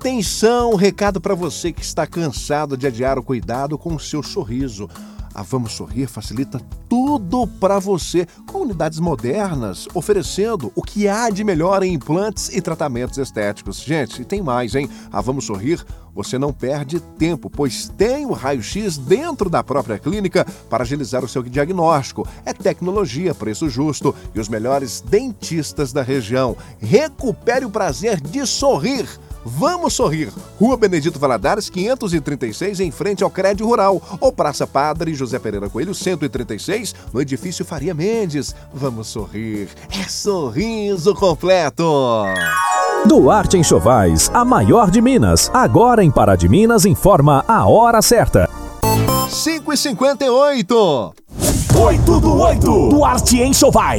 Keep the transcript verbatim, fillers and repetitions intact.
Atenção, recado para você que está cansado de adiar o cuidado com o seu sorriso. A Vamos Sorrir facilita tudo para você, com unidades modernas, oferecendo o que há de melhor em implantes e tratamentos estéticos. Gente, e tem mais, hein? A Vamos Sorrir, você não perde tempo, pois tem o raio-x dentro da própria clínica para agilizar o seu diagnóstico. É tecnologia, preço justo e os melhores dentistas da região. Recupere o prazer de sorrir. Vamos Sorrir, Rua Benedito Valadares, quinhentos e trinta e seis, em frente ao Crédito Rural, ou Praça Padre José Pereira Coelho, cento e trinta e seis, no edifício Faria Mendes. Vamos sorrir, é sorriso completo. Duarte Enxovais, a maior de Minas, agora em Pará de Minas, informa a hora certa. cinco e cinquenta e oito. Oito do oito, Duarte Enxovais.